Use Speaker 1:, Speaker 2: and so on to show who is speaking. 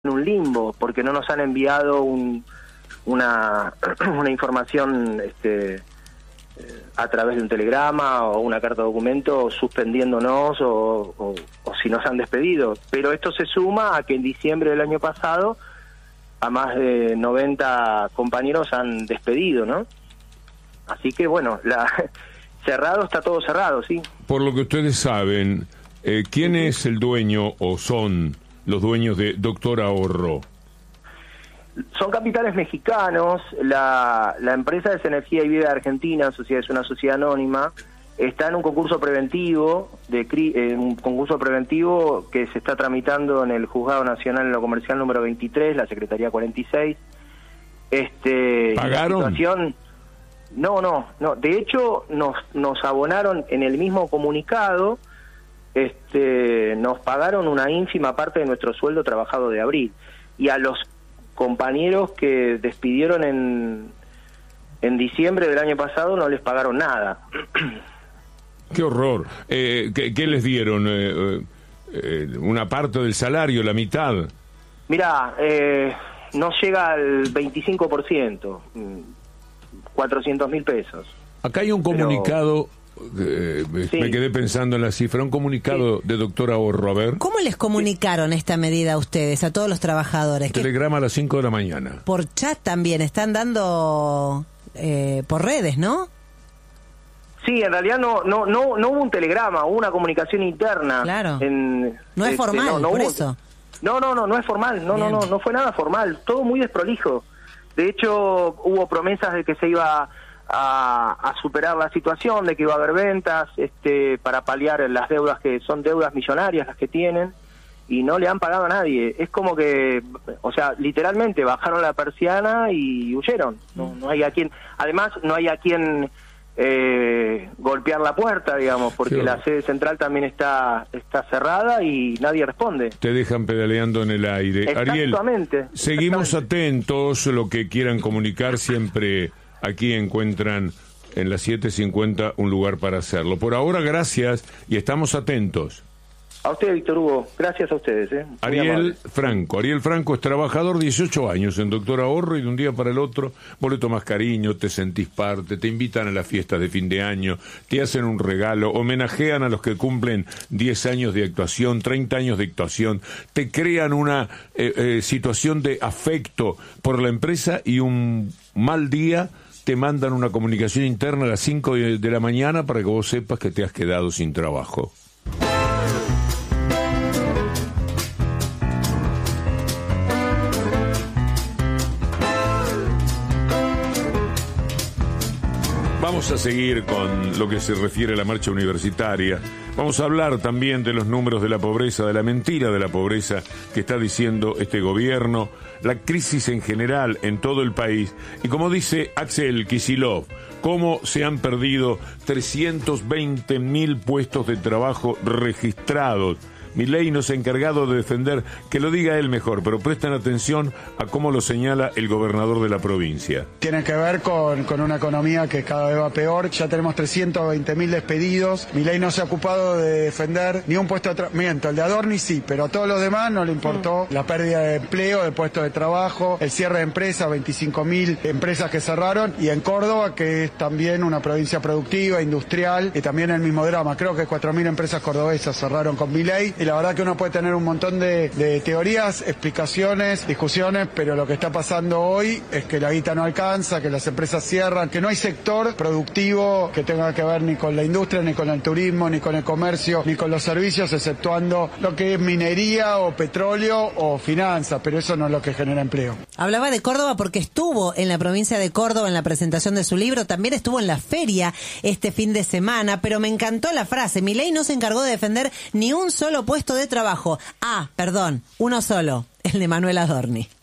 Speaker 1: en un limbo, porque no nos han enviado una información a través de un telegrama o una carta de documento suspendiéndonos o si nos han despedido. Pero esto se suma a que en diciembre del año pasado a más de 90 compañeros han despedido, ¿no? Así que bueno, cerrado está todo cerrado, ¿sí?
Speaker 2: Por lo que ustedes saben, ¿quién es el dueño o son los dueños de Doctor Ahorro?
Speaker 1: Son capitales mexicanos. La empresa es Energía y Vida de Argentina, es una sociedad anónima. Está en un concurso preventivo que se está tramitando en el Juzgado Nacional en lo Comercial número 23, la Secretaría 46.
Speaker 2: ¿Pagaron?
Speaker 1: La situación, no. De hecho, nos abonaron en el mismo comunicado. Nos pagaron una ínfima parte de nuestro sueldo trabajado de abril, y a los compañeros que despidieron en diciembre del año pasado no les pagaron nada.
Speaker 2: ¡Qué horror! ¿Qué les dieron? ¿Una parte del salario, la mitad?
Speaker 1: Mirá, no llega al 25%, 400.000 pesos.
Speaker 2: Acá hay un comunicado...
Speaker 1: Sí.
Speaker 2: Me quedé pensando en la cifra, un comunicado de Doctor Ahorro, a ver.
Speaker 3: ¿Cómo les comunicaron esta medida a ustedes, a todos los trabajadores?
Speaker 2: Telegrama a las 5 de la mañana.
Speaker 3: Por chat también, están dando por redes, ¿no?
Speaker 1: Sí, en realidad no hubo un telegrama, hubo una comunicación interna.
Speaker 3: Claro. No es formal, por eso.
Speaker 1: No es formal, no fue nada formal, todo muy desprolijo. De hecho, hubo promesas de que se iba a superar la situación, de que iba a haber ventas para paliar las deudas, que son deudas millonarias las que tienen, y no le han pagado a nadie. Es como que, o sea, literalmente bajaron la persiana y huyeron. No hay a quien, además no hay a quien golpear la puerta, digamos, porque
Speaker 2: sí,
Speaker 1: la sede central también está cerrada y nadie responde.
Speaker 2: Te dejan pedaleando en el aire.
Speaker 1: Exactamente.
Speaker 2: Ariel, seguimos atentos, lo que quieran comunicar siempre. Aquí encuentran en las 7:50 un lugar para hacerlo. Por ahora, gracias y estamos atentos.
Speaker 1: A usted, Víctor Hugo. Gracias a ustedes.
Speaker 2: Ariel Franco es trabajador, 18 años en Doctor Ahorro, y de un día para el otro vos le tomás cariño, te sentís parte, te invitan a las fiestas de fin de año, te hacen un regalo, homenajean a los que cumplen 10 años de actuación, 30 años de actuación, te crean una situación de afecto por la empresa, y un mal día te mandan una comunicación interna a las 5 de la mañana para que vos sepas que te has quedado sin trabajo. Vamos a seguir con lo que se refiere a la marcha universitaria. Vamos a hablar también de los números de la pobreza, de la mentira de la pobreza que está diciendo este gobierno, la crisis en general en todo el país. Y como dice Axel Kicillof, cómo se han perdido 320.000 puestos de trabajo registrados. Milei nos ha encargado de defender, que lo diga él mejor, pero presten atención a cómo lo señala el gobernador de la provincia.
Speaker 4: Tiene que ver con una economía que cada vez va peor. Ya tenemos 320.000 despedidos. Milei no se ha ocupado de defender ni un puesto de trabajo. Miento, el de Adorni sí, pero a todos los demás no le importó la pérdida de empleo, de puestos de trabajo, el cierre de empresas, 25.000 empresas que cerraron, y en Córdoba, que es también una provincia productiva, industrial, y también el mismo drama. Creo que 4.000 empresas cordobesas cerraron con Milei. Y la verdad que uno puede tener un montón de teorías, explicaciones, discusiones, pero lo que está pasando hoy es que la guita no alcanza, que las empresas cierran, que no hay sector productivo que tenga que ver ni con la industria, ni con el turismo, ni con el comercio, ni con los servicios, exceptuando lo que es minería o petróleo o finanzas, pero eso no es lo que genera empleo.
Speaker 3: Hablaba de Córdoba porque estuvo en la provincia de Córdoba en la presentación de su libro, también estuvo en la feria este fin de semana, pero me encantó la frase: Milei no se encargó de defender ni un solo puesto de trabajo. Perdón, uno solo, el de Manuel Adorni.